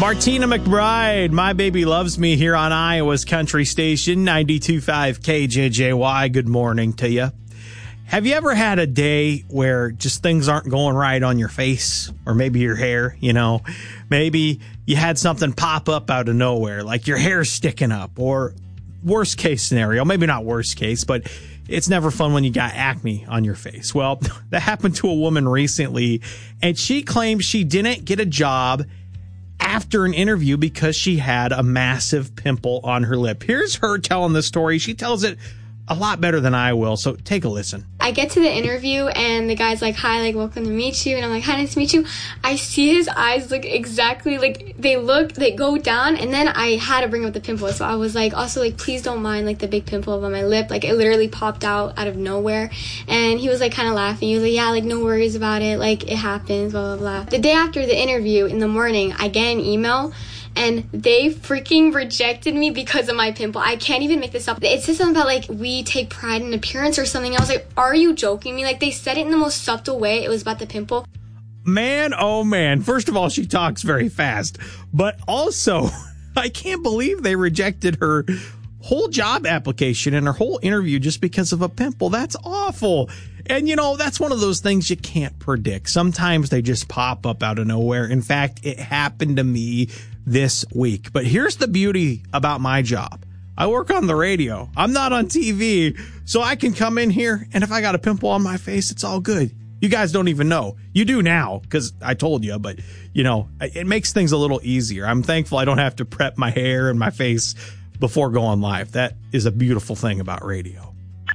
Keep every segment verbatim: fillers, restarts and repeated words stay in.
Martina McBride, My Baby Loves Me, here on Iowa's Country Station, ninety-two point five K J J Y. Good morning to you. Have you ever had a day where just things aren't going right on your face or maybe your hair, you know? Maybe you had something pop up out of nowhere, like your hair's sticking up, or worst case scenario, maybe not worst case, but it's never fun when you got acne on your face. Well, that happened to a woman recently, and she claims she didn't get a job after an interview because she had a massive pimple on her lip. Here's her telling the story. She tells it a lot better than I will, so take a listen. I get to the interview and the guy's like, hi, like, welcome to meet you. And I'm like, hi, nice to meet you. I see his eyes look exactly like they look, they go down. And then I had to bring up the pimple. So I was like, also, like, please don't mind, like, the big pimple on my lip. Like, it literally popped out out of nowhere. And he was, like, kind of laughing. He was like, yeah, like, no worries about it. Like, it happens, blah, blah, blah. The day after the interview in the morning, I get an email. And they freaking rejected me because of my pimple. I can't even make this up. It says something about, like, we take pride in appearance or something. I was like, are you joking me? Like, they said it in the most subtle way. It was about the pimple. Man, oh man. First of all, she talks very fast. But also, I can't believe they rejected her whole job application and her whole interview just because of a pimple. That's awful. And, you know, that's one of those things you can't predict. Sometimes they just pop up out of nowhere. In fact, it happened to me this week. But here's the beauty about my job. I work on the radio. I'm not on T V, so I can come in here, and if I got a pimple on my face, it's all good. You guys don't even know. You do now, because I told you, but, you know, it makes things a little easier. I'm thankful I don't have to prep my hair and my face before going live. That is a beautiful thing about radio.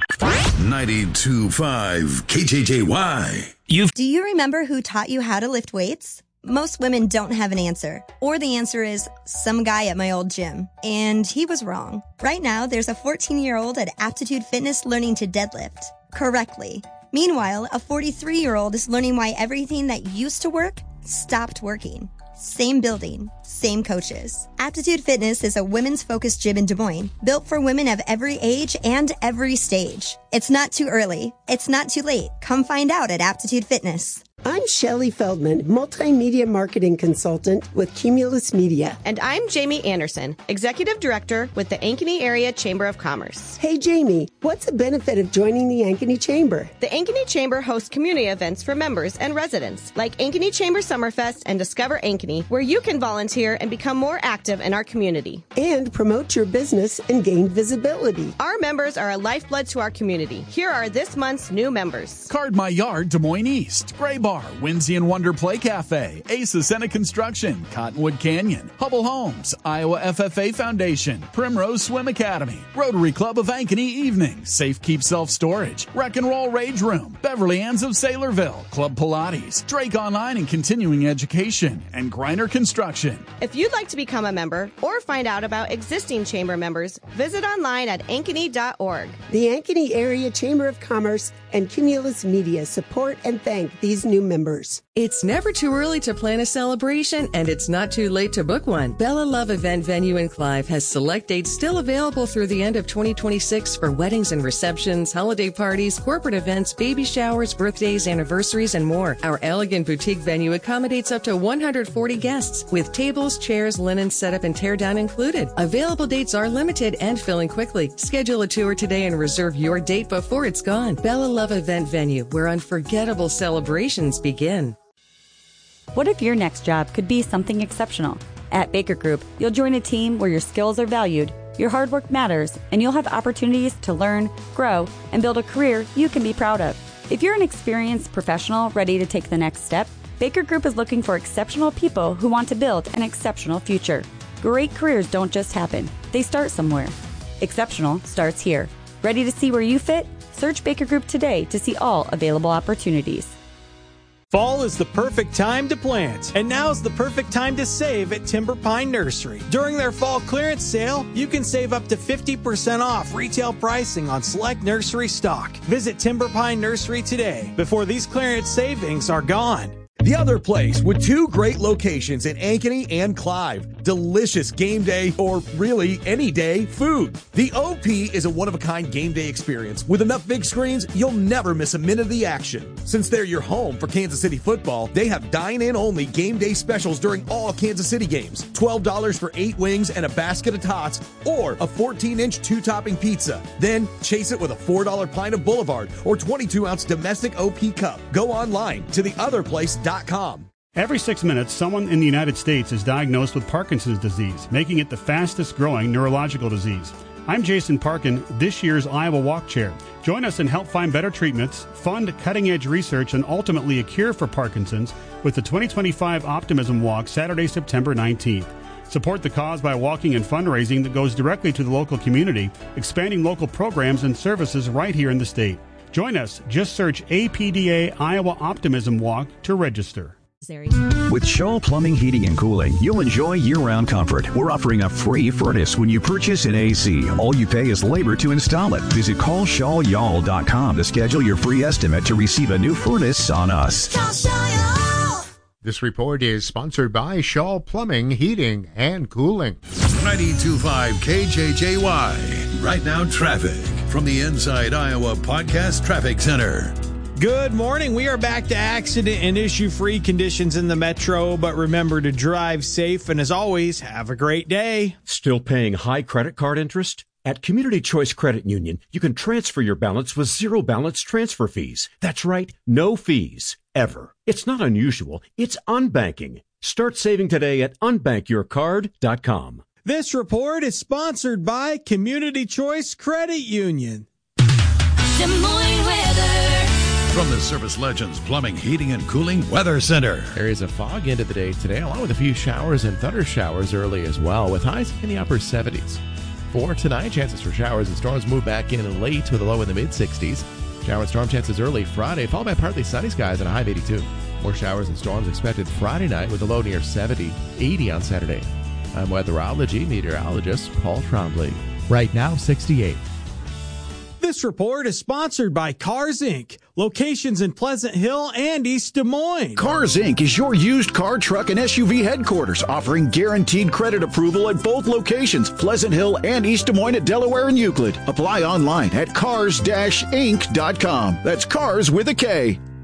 ninety-two point five K J J Y. You've- Do you remember who taught you how to lift weights? Most women don't have an answer. Or the answer is some guy at my old gym. And he was wrong. Right now, there's a fourteen-year-old at Aptitude Fitness learning to deadlift correctly. Meanwhile, a forty-three-year-old is learning why everything that used to work stopped working. Same building, same coaches. Aptitude Fitness is a women's focused gym in Des Moines, built for women of every age and every stage. It's not too early. It's not too late. Come find out at Aptitude Fitness. I'm Shelley Feldman, multimedia marketing consultant with Cumulus Media. And I'm Jamie Anderson, executive director with the Ankeny Area Chamber of Commerce. Hey, Jamie, what's the benefit of joining the Ankeny Chamber? The Ankeny Chamber hosts community events for members and residents, like Ankeny Chamber Summerfest and Discover Ankeny, where you can volunteer and become more active in our community. And promote your business and gain visibility. Our members are a lifeblood to our community. Here are this month's new members. Card My Yard, Des Moines East, Gray Bar, Whimsy and Wonder Play Cafe, Ace Ascena Construction, Cottonwood Canyon, Hubble Homes, Iowa F F A Foundation, Primrose Swim Academy, Rotary Club of Ankeny Evening, Safe Keep Self Storage, Wreck and Roll Rage Room, Beverly Ann's of Saylorville, Club Pilates, Drake Online and Continuing Education, and Griner Construction. If you'd like to become a member or find out about existing chamber members, visit online at ankeny dot org. The Ankeny Area Chamber of Commerce and Cumulus Media support and thank these new members. It's never too early to plan a celebration, and it's not too late to book one. Bella Love Event Venue in Clive has select dates still available through the end of twenty twenty-six for weddings and receptions, holiday parties, corporate events, baby showers, birthdays, anniversaries, and more. Our elegant boutique venue accommodates up to one hundred forty guests, with tables, chairs, linen setup, and teardown included. Available dates are limited and filling quickly. Schedule a tour today and reserve your date before it's gone. Bella Love Event Venue, where unforgettable celebrations begin. What if your next job could be something exceptional? At Baker Group, you'll join a team where your skills are valued, your hard work matters, and you'll have opportunities to learn, grow, and build a career you can be proud of. If you're an experienced professional ready to take the next step, Baker Group is looking for exceptional people who want to build an exceptional future. Great careers don't just happen. They start somewhere. Exceptional starts here. Ready to see where you fit? Search Baker Group today to see all available opportunities. Fall is the perfect time to plant, and now's the perfect time to save at Timber Pine Nursery. During their fall clearance sale, you can save up to fifty percent off retail pricing on select nursery stock. Visit Timber Pine Nursery today before these clearance savings are gone. The Other Place, with two great locations in Ankeny and Clive. delicious game day, or really any day, food. The O P is a one-of-a-kind game day experience. With enough big screens, you'll never miss a minute of the action. Since they're your home for Kansas City football, they have dine-in-only game day specials during all Kansas City games. twelve dollars for eight wings and a basket of tots, or a fourteen-inch two-topping pizza. Then chase it with a four dollar pint of Boulevard or twenty-two ounce domestic O P cup. Go online to the other place dot com. Every six minutes, someone in the United States is diagnosed with Parkinson's disease, making it the fastest growing neurological disease. I'm Jason Parkin, this year's Iowa Walk Chair. Join us and help find better treatments, fund cutting-edge research, and ultimately a cure for Parkinson's with the twenty twenty-five Optimism Walk, Saturday, September nineteenth. Support the cause by walking and fundraising that goes directly to the local community, expanding local programs and services right here in the state. Join us. Just search A P D A Iowa Optimism Walk to register. With Shaw Plumbing, Heating, and Cooling, you'll enjoy year-round comfort. We're offering a free furnace when you purchase an A C. All you pay is labor to install it. Visit call shaw y'all dot com to schedule your free estimate to receive a new furnace on us. This report is sponsored by Shaw Plumbing, Heating, and Cooling. ninety-two point five K J J Y. Right now, traffic from the Inside Iowa Podcast Traffic Center. Good morning. We are back to accident and issue-free conditions in the metro, but remember to drive safe, and as always, have a great day. Still paying high credit card interest? At Community Choice Credit Union, you can transfer your balance with zero balance transfer fees. That's right, no fees, ever. It's not unusual, it's unbanking. Start saving today at unbank your card dot com. This report is sponsored by Community Choice Credit Union. Des Moines weather. From the Service Legends Plumbing, Heating, and Cooling Weather Center. Areas of fog into the day today, along with a few showers and thunder showers early as well, with highs in the upper seventies. For tonight, chances for showers and storms move back in late with a low in the mid-sixties. Shower and storm chances early Friday, followed by partly sunny skies and a high of eighty-two. More showers and storms expected Friday night with a low near seventy, eighty on Saturday. I'm weatherology meteorologist Paul Trombley. Right now, sixty-eight. This report is sponsored by Cars Incorporated. Locations in Pleasant Hill and East Des Moines. Cars Incorporated is your used car, truck, and S U V headquarters, offering guaranteed credit approval at both locations, Pleasant Hill and East Des Moines at Delaware and Euclid. Apply online at cars dash inc dot com. That's cars with a K.